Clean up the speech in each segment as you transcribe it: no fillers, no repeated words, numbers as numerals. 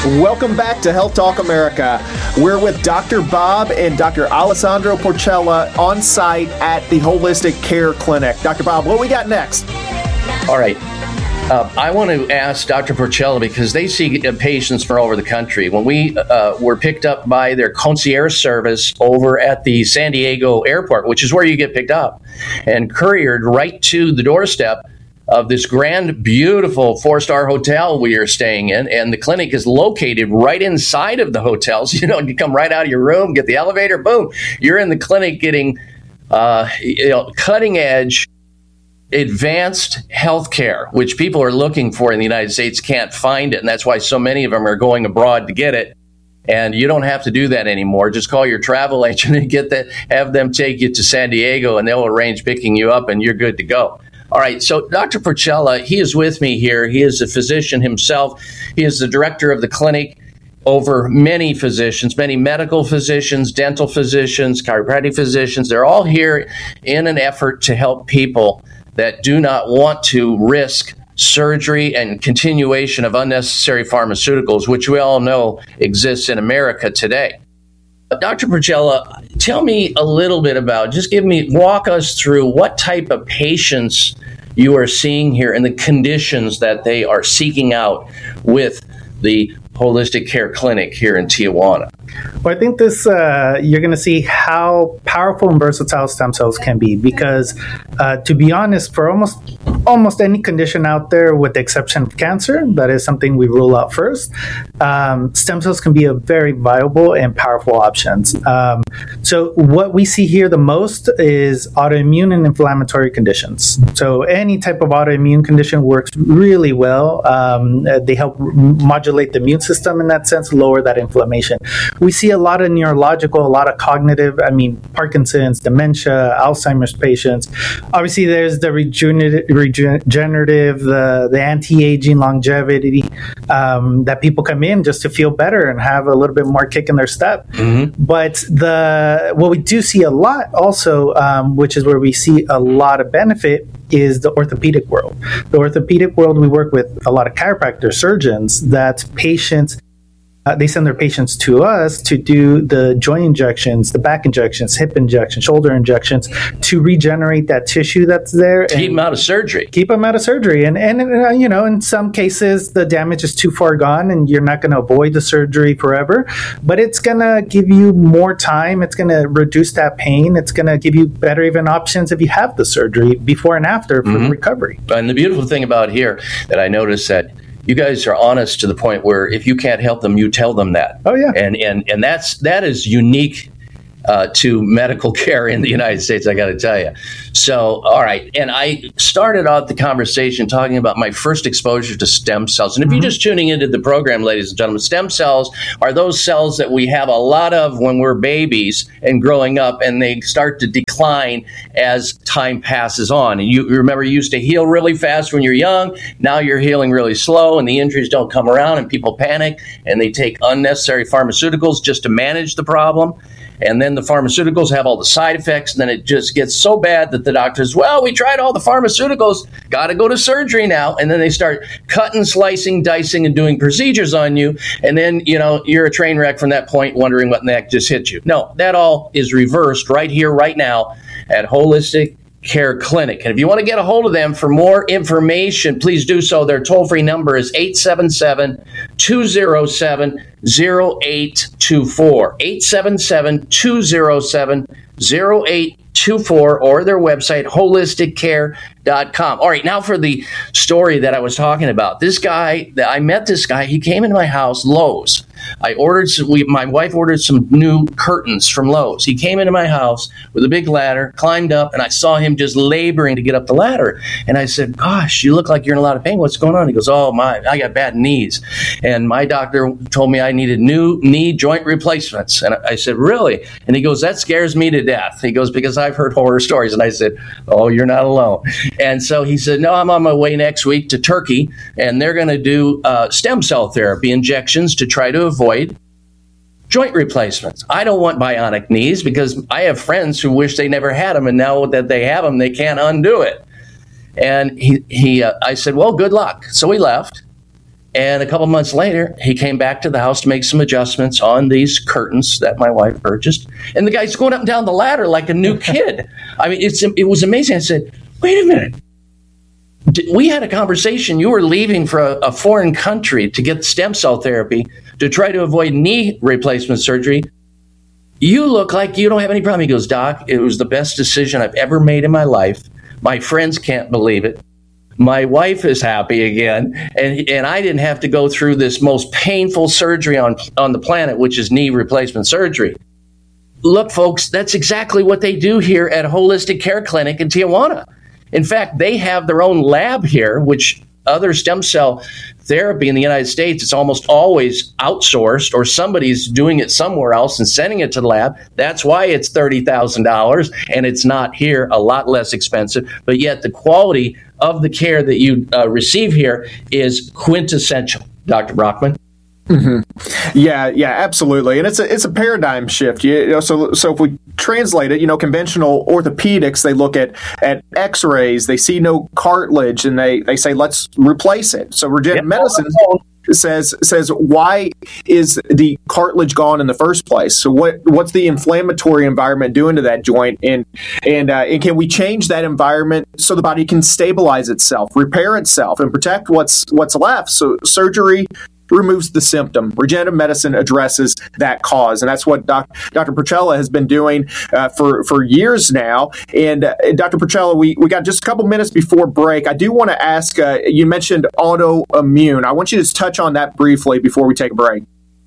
Welcome back to Health Talk America. We're with Dr. Bob and Dr. Alessandro Porcella on site at the Holistic Care Clinic. Dr. Bob, what we got next? All right. I want to ask Dr. Porcella, because they see patients from all over the country. When we were picked up by their concierge service over at the San Diego airport, which is where you get picked up, and couriered right to the doorstep of this grand, beautiful 4-star hotel we are staying in, and the clinic is located right inside of the hotel. So, you come right out of your room, get the elevator, boom, you're in the clinic getting, cutting edge, advanced healthcare, which people are looking for in the United States, can't find it, and that's why so many of them are going abroad to get it. And you don't have to do that anymore. Just call your travel agent and have them take you to San Diego, and they'll arrange picking you up, and you're good to go. All right, so Dr. Porcella, he is with me here. He is a physician himself. He is the director of the clinic over many physicians, many medical physicians, dental physicians, chiropractic physicians. They're all here in an effort to help people that do not want to risk surgery and continuation of unnecessary pharmaceuticals, which we all know exists in America today. Dr. Porcella, tell me a little bit about, walk us through what type of patients you are seeing here and the conditions that they are seeking out with the Holistic Care Clinic here in Tijuana. Well, I think this you're going to see how powerful and versatile stem cells can be, because to be honest, for almost any condition out there, with the exception of cancer, that is something we rule out first, stem cells can be a very viable and powerful options. So what we see here the most is autoimmune and inflammatory conditions. So any type of autoimmune condition works really well. They help modulate the immune system in that sense, lower that inflammation. We see a lot of neurological, a lot of cognitive, Parkinson's, dementia, Alzheimer's patients. Obviously, there's the regenerative, the anti-aging, longevity, that people come in just to feel better and have a little bit more kick in their step. Mm-hmm. But what we do see a lot also, which is where we see a lot of benefit, is the orthopedic world. The orthopedic world, we work with a lot of chiropractor surgeons that patients, they send their patients to us to do the joint injections, the back injections, hip injections, shoulder injections, to regenerate that tissue that's there. Keep them out of surgery. Keep them out of surgery. And in some cases, the damage is too far gone and you're not going to avoid the surgery forever, but it's going to give you more time. It's going to reduce that pain. It's going to give you better even options if you have the surgery before and after for recovery. And the beautiful thing about here that I noticed that you guys are honest to the point where if you can't help them, you tell them that. Oh, yeah. And that is unique to medical care in the United States, I got to tell you. So, all right. And I started out the conversation talking about my first exposure to stem cells. And if you're just tuning into the program, ladies and gentlemen, stem cells are those cells that we have a lot of when we're babies and growing up, and they start to decline as time passes on. And you remember you used to heal really fast when you're young. Now you're healing really slow, and the injuries don't come around, and people panic, and they take unnecessary pharmaceuticals just to manage the problem. And then the pharmaceuticals have all the side effects, and then it just gets so bad that the doctors, well, we tried all the pharmaceuticals, got to go to surgery now. And then they start cutting, slicing, dicing, and doing procedures on you. And then, you're a train wreck from that point, wondering what in the heck just hit you. No, that all is reversed right here, right now at Holistic Care Clinic. And if you want to get a hold of them for more information, please do so. Their toll-free number is 877-207-0824. 877-207-0824, or their website, holisticcare.com. All right, now for the story that I was talking about. This guy, I met this guy, he came into my house, Lowe's. My wife ordered some new curtains from Lowe's. He came into my house with a big ladder, climbed up, and I saw him just laboring to get up the ladder. And I said, gosh, you look like you're in a lot of pain. What's going on? He goes, I got bad knees. And my doctor told me I needed new knee joint replacements. And I said, really? And he goes, that scares me to death. He goes, because I've heard horror stories. And I said, oh, you're not alone. And so he said, no, I'm on my way next week to Turkey, and they're going to do stem cell therapy injections to try to avoid joint replacements. I don't want bionic knees because I have friends who wish they never had them, and now that they have them, they can't undo it. And I said, well, good luck. So we left. And a couple months later, he came back to the house to make some adjustments on these curtains that my wife purchased. And the guy's going up and down the ladder like a new kid. I mean, it was amazing. I said, wait a minute. We had a conversation. You were leaving for a foreign country to get stem cell therapy to try to avoid knee replacement surgery. You look like you don't have any problem. He goes, Doc, it was the best decision I've ever made in my life. My friends can't believe it. My wife is happy again, and I didn't have to go through this most painful surgery on the planet, which is knee replacement surgery. Look, folks, that's exactly what they do here at Holistic Care Clinic in Tijuana. In fact, they have their own lab here, which other stem cell therapy in the United States, it's almost always outsourced or somebody's doing it somewhere else and sending it to the lab. That's why it's $30,000 and it's not here, a lot less expensive. But yet the quality of the care that you receive here is quintessential, Dr. Brockman. Mm-hmm. Yeah, absolutely, and it's a paradigm shift. So if we translate it, conventional orthopedics, they look at X-rays, they see no cartilage, and they say let's replace it. So regenerative medicine says why is the cartilage gone in the first place? So what's the inflammatory environment doing to that joint, and can we change that environment so the body can stabilize itself, repair itself, and protect what's left? So surgery removes the symptom. Regenerative medicine addresses that cause, and that's what Dr. Porchela has been doing for years now. And Dr. Porchela, we got just a couple minutes before break. I do want to ask, you mentioned autoimmune. I want you to touch on that briefly before we take a break.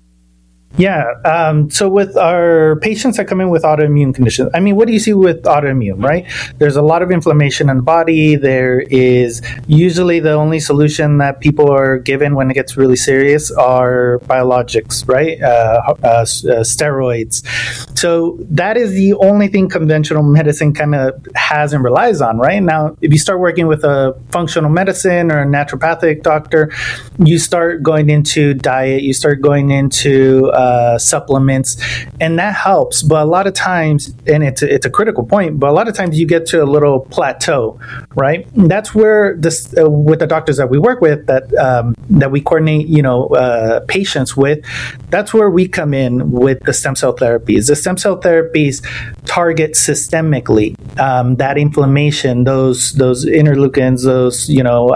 Yeah. So with our patients that come in with autoimmune conditions, I mean, what do you see with autoimmune, right? There's a lot of inflammation in the body. There is usually the only solution that people are given when it gets really serious are biologics, right? Steroids. So that is the only thing conventional medicine kind of has and relies on, right? Now, if you start working with a functional medicine or a naturopathic doctor, you start going into diet, you start going into supplements, and that helps. But a lot of times, and it's a critical point, but a lot of times you get to a little plateau, right? And that's where this with the doctors that we work with, that we coordinate, patients with, that's where we come in with the stem cell therapies. The stem cell therapies target systemically that inflammation, those interleukins, those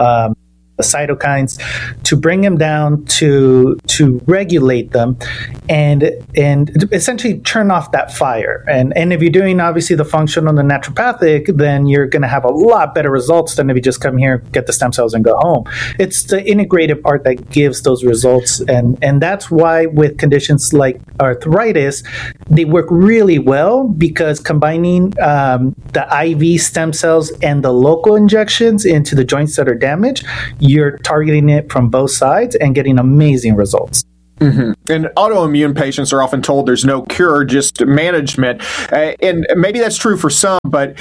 cytokines, to bring them down, to regulate them, and essentially turn off that fire. And if you're doing obviously the functional and the naturopathic, then you're going to have a lot better results than if you just come here, get the stem cells, and go home. It's the integrated part that gives those results, and that's why with conditions like arthritis, they work really well, because combining the IV stem cells and the local injections into the joints that are damaged, you're targeting it from both sides and getting amazing results. Mm-hmm. And autoimmune patients are often told there's no cure, just management, and maybe that's true for some. But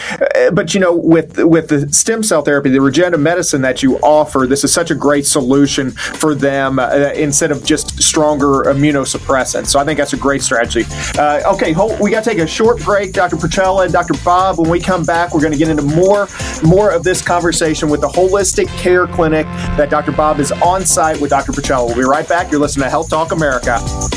with the stem cell therapy, the regenerative medicine that you offer, this is such a great solution for them instead of just stronger immunosuppressants. So I think that's a great strategy. Okay, we got to take a short break, Dr. Porchela and Dr. Bob. When we come back, we're going to get into more of this conversation with the Holistic Care Clinic that Dr. Bob is on site with Dr. Porchela. We'll be right back. You're listening to Health Talk America.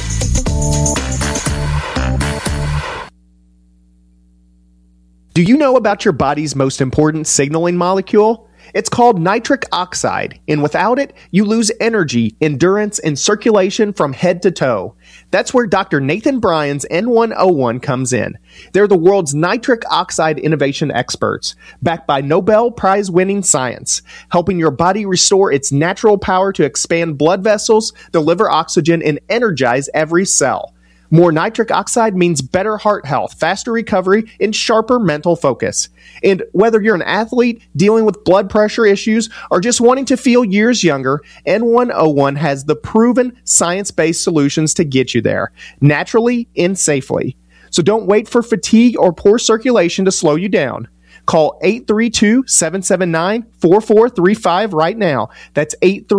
Do you know about your body's most important signaling molecule? It's called nitric oxide, and without it, you lose energy, endurance, and circulation from head to toe. That's where Dr. Nathan Bryan's N101 comes in. They're the world's nitric oxide innovation experts, backed by Nobel Prize-winning science, helping your body restore its natural power to expand blood vessels, deliver oxygen, and energize every cell. More nitric oxide means better heart health, faster recovery, and sharper mental focus. And whether you're an athlete dealing with blood pressure issues or just wanting to feel years younger, N101 has the proven science-based solutions to get you there, naturally and safely. So don't wait for fatigue or poor circulation to slow you down. Call 832-779-4435 right now. That's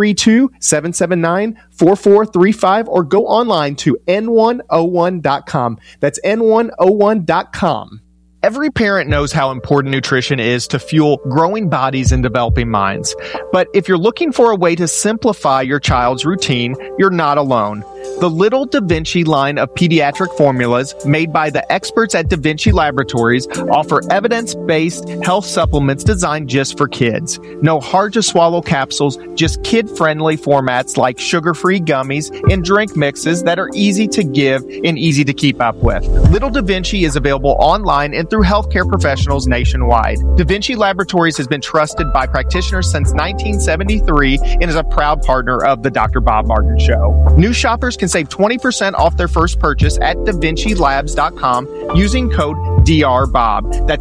832-779-4435, or go online to n101.com. That's n101.com. Every parent knows how important nutrition is to fuel growing bodies and developing minds. But if you're looking for a way to simplify your child's routine, you're not alone. The Little Da Vinci line of pediatric formulas made by the experts at Da Vinci Laboratories offer evidence-based health supplements designed just for kids. No hard-to-swallow capsules, just kid-friendly formats like sugar-free gummies and drink mixes that are easy to give and easy to keep up with. Little Da Vinci is available online and through healthcare professionals nationwide. Da Vinci Laboratories has been trusted by practitioners since 1973 and is a proud partner of the Dr. Bob Martin Show. New shoppers can save 20% off their first purchase at DaVinciLabs.com using code DRBOB. That's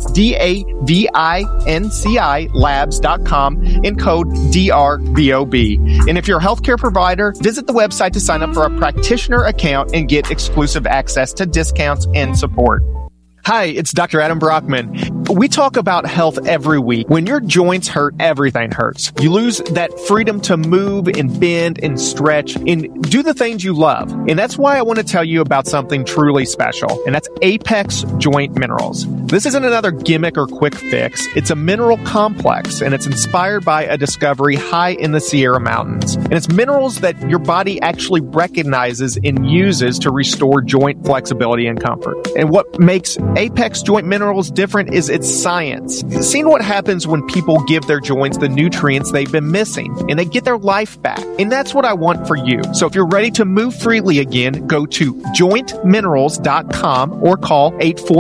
DAVINCI Labs.com and code DRBOB. And if you're a healthcare provider, visit the website to sign up for a practitioner account and get exclusive access to discounts and support. Hi, it's Dr. Adam Brockman. We talk about health every week. When your joints hurt, everything hurts. You lose that freedom to move and bend and stretch and do the things you love. And that's why I want to tell you about something truly special, and that's Apex Joint Minerals. This isn't another gimmick or quick fix. It's a mineral complex, and it's inspired by a discovery high in the Sierra Mountains. And it's minerals that your body actually recognizes and uses to restore joint flexibility and comfort. And what makes Apex Joint Minerals different is its science. Seeing what happens when people give their joints the nutrients they've been missing and they get their life back. And that's what I want for you. So if you're ready to move freely again, go to jointminerals.com or call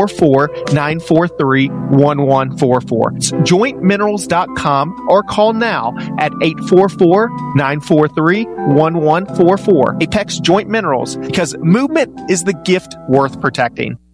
844-943-1144. It's jointminerals.com or call now at 844-943-1144. Apex Joint Minerals, because movement is the gift worth protecting.